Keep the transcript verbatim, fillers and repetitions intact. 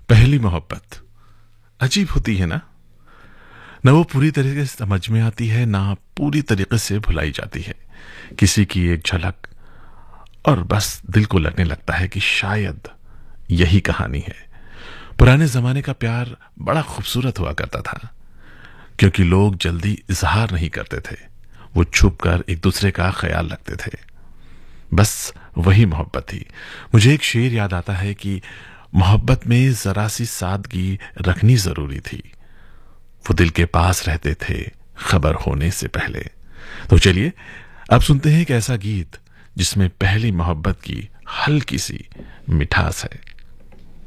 पहली मोहब्बत अजीब होती है ना। न वो पूरी तरीके से समझ में आती है, ना पूरी तरीके से भुलाई जाती है। किसी की एक झलक और बस दिल को लगने लगता है कि शायद यही कहानी है। पुराने जमाने का प्यार बड़ा खूबसूरत हुआ करता था, क्योंकि लोग जल्दी इजहार नहीं करते थे। वो छुप कर एक दूसरे का ख्याल रखते थे। बस वही मोहब्बत थी। मुझे एक शेर याद आता है कि मोहब्बत में जरा सी सादगी रखनी जरूरी थी। वो दिल के पास रहते थे खबर होने से पहले। तो चलिए अब सुनते हैं एक ऐसा गीत जिसमें पहली मोहब्बत की हल्की सी मिठास है।